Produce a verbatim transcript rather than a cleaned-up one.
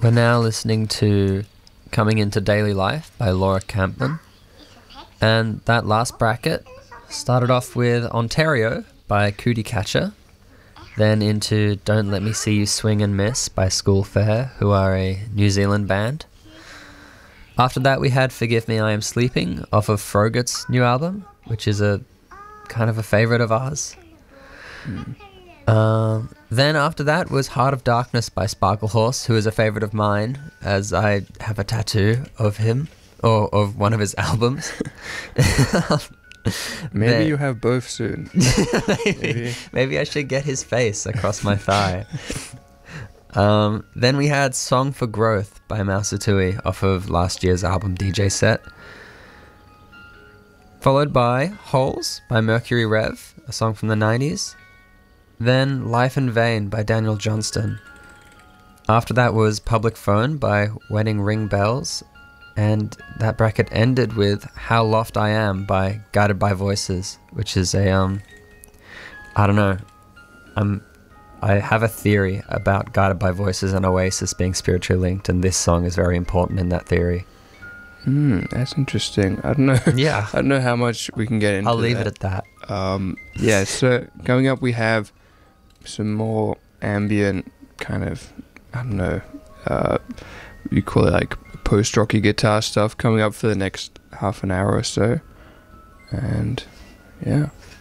We're now listening to Coming Into Daily Life by Laura Campman. And that last bracket started off with Ontario by Cootie Catcher, then into Don't Let Me See You Swing and Miss by School Fair, who are a New Zealand band. After that we had Forgive Me I Am Sleeping off of Frogut's new album, which is a kind of a favourite of ours. Mm. Um, then after that was Heart of Darkness by Sparkle Horse, who is a favourite of mine, as I have a tattoo of him, or of one of his albums. Maybe then, you have both soon. maybe, maybe. maybe I should get his face across my thigh. Um, then we had Song for Growth by Mausatui off of last year's album D J Set. Followed by Holes by Mercury Rev, a song from the nineties. Then Life in Vain by Daniel Johnston. After that was Public Phone by Wedding Ring Bells. And that bracket ended with How Loft I Am by Guided by Voices, which is a, um, I don't know, I'm, I have a theory about Guided by Voices and Oasis being spiritually linked, and this song is very important in that theory. Hmm, that's interesting. I don't know. Yeah. I don't know how much we can get into I'll leave that. it at that. Um, yeah, so coming up we have some more ambient kind of, I don't know, uh, you call it like post-rocky guitar stuff coming up for the next half an hour or so. And yeah.